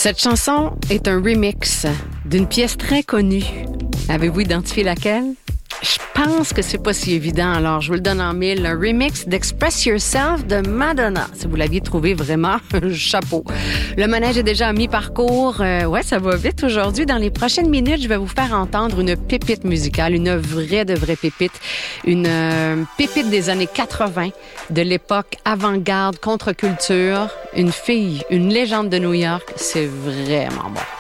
Cette chanson est un remix d'une pièce très connue. Avez-vous identifié laquelle? Je pense que c'est pas si évident, alors je vous le donne en mille. Un remix d'Express Yourself de Madonna. Si vous l'aviez trouvé, vraiment, chapeau. Le manège est déjà à mi-parcours. Ouais, ça va vite aujourd'hui. Dans les prochaines minutes, je vais vous faire entendre une pépite musicale, une vraie de vraie pépite. Une pépite des années 80, de l'époque avant-garde, contre-culture. Une fille, une légende de New York. C'est vraiment bon.